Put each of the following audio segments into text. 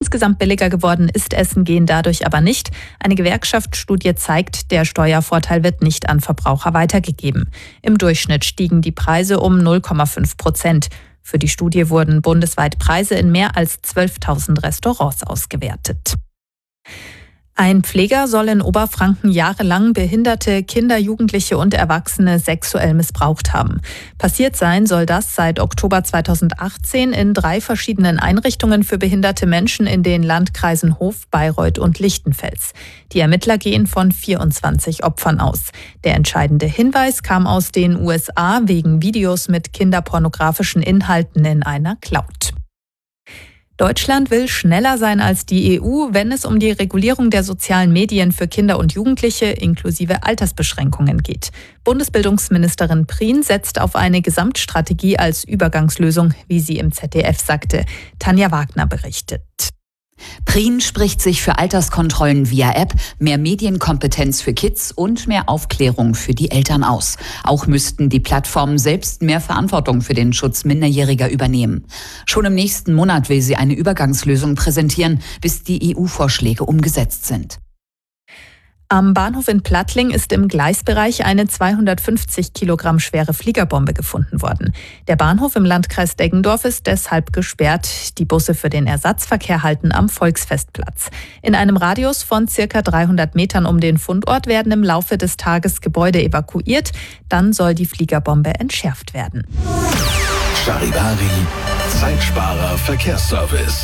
Insgesamt billiger geworden ist Essen gehen dadurch aber nicht. Eine Gewerkschaftsstudie zeigt, der Steuervorteil wird nicht an Verbraucher weitergegeben. Im Durchschnitt stiegen die Preise um 0,5%. Für die Studie wurden bundesweit Preise in mehr als 12.000 Restaurants ausgewertet. Ein Pfleger soll in Oberfranken jahrelang behinderte Kinder, Jugendliche und Erwachsene sexuell missbraucht haben. Passiert sein soll das seit Oktober 2018 in 3 verschiedenen Einrichtungen für behinderte Menschen in den Landkreisen Hof, Bayreuth und Lichtenfels. Die Ermittler gehen von 24 Opfern aus. Der entscheidende Hinweis kam aus den USA wegen Videos mit kinderpornografischen Inhalten in einer Cloud. Deutschland will schneller sein als die EU, wenn es um die Regulierung der sozialen Medien für Kinder und Jugendliche inklusive Altersbeschränkungen geht. Bundesbildungsministerin Prien setzt auf eine Gesamtstrategie als Übergangslösung, wie sie im ZDF sagte. Tanja Wagner berichtet. Prien spricht sich für Alterskontrollen via App, mehr Medienkompetenz für Kids und mehr Aufklärung für die Eltern aus. Auch müssten die Plattformen selbst mehr Verantwortung für den Schutz Minderjähriger übernehmen. Schon im nächsten Monat will sie eine Übergangslösung präsentieren, bis die EU-Vorschläge umgesetzt sind. Am Bahnhof in Plattling ist im Gleisbereich eine 250 Kilogramm schwere Fliegerbombe gefunden worden. Der Bahnhof im Landkreis Deggendorf ist deshalb gesperrt. Die Busse für den Ersatzverkehr halten am Volksfestplatz. In einem Radius von ca. 300 Metern um den Fundort werden im Laufe des Tages Gebäude evakuiert. Dann soll die Fliegerbombe entschärft werden. Charivari, Zeitsparer Verkehrsservice.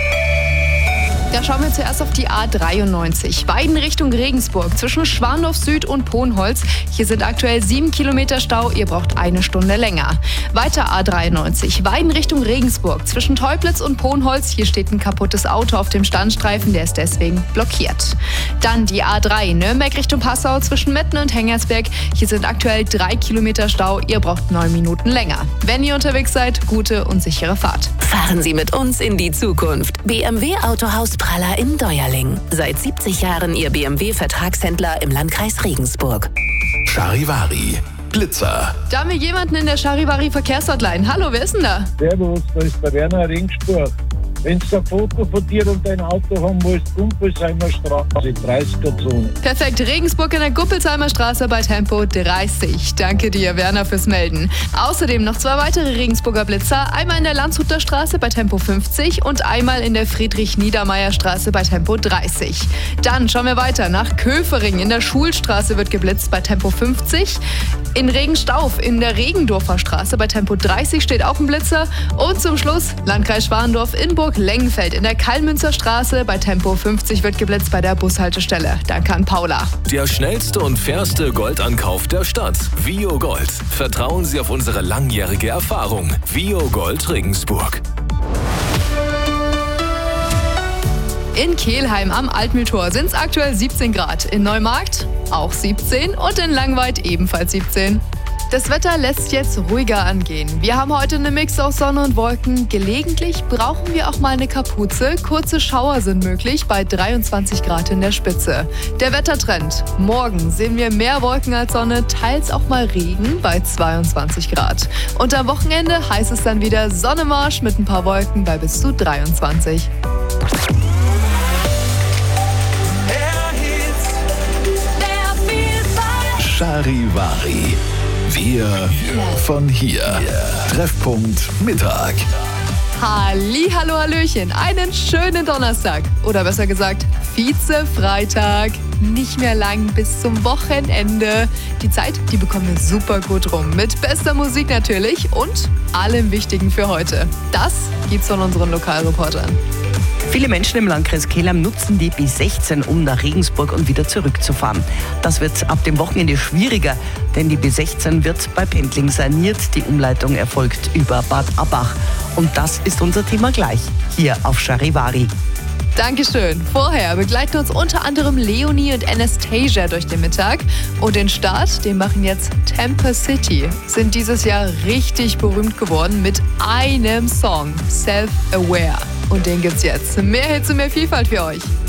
Da schauen wir zuerst auf die A93. Weiden Richtung Regensburg zwischen Schwandorf Süd und Pohnholz. Hier sind aktuell 7 Kilometer Stau. Ihr braucht 1 Stunde länger. Weiter A93. Weiden Richtung Regensburg zwischen Teublitz und Pohnholz. Hier steht ein kaputtes Auto auf dem Standstreifen. Der ist deswegen blockiert. Dann die A3 Nürnberg Richtung Passau zwischen Metten und Hengersberg. Hier sind aktuell 3 Kilometer Stau. Ihr braucht 9 Minuten länger. Wenn ihr unterwegs seid, gute und sichere Fahrt. Fahren Sie mit uns in die Zukunft. BMW Autohaus Praller in Deuerling. Seit 70 Jahren Ihr BMW-Vertragshändler im Landkreis Regensburg. Charivari, Blitzer. Da haben wir jemanden in der Charivari Verkehrshotline. Hallo, wer ist denn da? Servus, da ist der Werner Regensburg. Wenn du ein Foto von dir und dein Auto haben willst, Gumpelsheimer Straße, 30er-Zone. Perfekt, Regensburg in der Gumpelsheimer Straße bei Tempo 30. Danke dir, Werner, fürs Melden. Außerdem noch 2 weitere Regensburger Blitzer. Einmal in der Landshuter Straße bei Tempo 50 und einmal in der Friedrich-Niedermeyer-Straße bei Tempo 30. Dann schauen wir weiter nach Köfering. In der Schulstraße wird geblitzt bei Tempo 50. In Regenstauf in der Regendorfer Straße bei Tempo 30 steht auch ein Blitzer. Und zum Schluss Landkreis Schwandorf in Burg-Lengenfeld in der Kallmünzer Straße bei Tempo 50 wird geblitzt bei der Bushaltestelle. Danke an Paula. Der schnellste und fairste Goldankauf der Stadt. Vio Gold. Vertrauen Sie auf unsere langjährige Erfahrung. Vio Gold Regensburg. In Kelheim am Altmühltor sind es aktuell 17 Grad. In Neumarkt auch 17 und in Langweid ebenfalls 17. Das Wetter lässt jetzt ruhiger angehen. Wir haben heute einen Mix aus Sonne und Wolken. Gelegentlich brauchen wir auch mal eine Kapuze. Kurze Schauer sind möglich bei 23 Grad in der Spitze. Der Wettertrend. Morgen sehen wir mehr Wolken als Sonne, teils auch mal Regen bei 22 Grad. Und am Wochenende heißt es dann wieder Sonnemarsch mit ein paar Wolken bei bis zu 23. Charivari. Wir von hier. Treffpunkt Mittag. Hallihallo, Hallöchen. Einen schönen Donnerstag. Oder besser gesagt, Vize-Freitag. Nicht mehr lang bis zum Wochenende. Die Zeit, die bekommen wir super gut rum. Mit bester Musik natürlich und allem Wichtigen für heute. Das gibt's von unseren Lokalreportern. Viele Menschen im Landkreis Kelheim nutzen die B16, um nach Regensburg und wieder zurückzufahren. Das wird ab dem Wochenende schwieriger, denn die B16 wird bei Pendling saniert. Die Umleitung erfolgt über Bad Abbach. Und das ist unser Thema gleich, hier auf Charivari. Dankeschön. Vorher begleiten uns unter anderem Leonie und Anastasia durch den Mittag. Und den Start, den machen jetzt Temper City. Sind dieses Jahr richtig berühmt geworden mit einem Song, Self-Aware. Und den gibt's jetzt. Mehr Hits und mehr Vielfalt für euch.